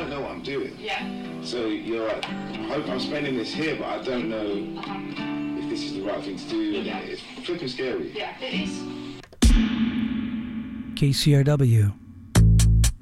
don't know what I'm doing. Yeah. So you're like, I hope I'm spending this here, but I don't know if this is the right thing to do. And it's flipping scary. Yeah, it is. KCRW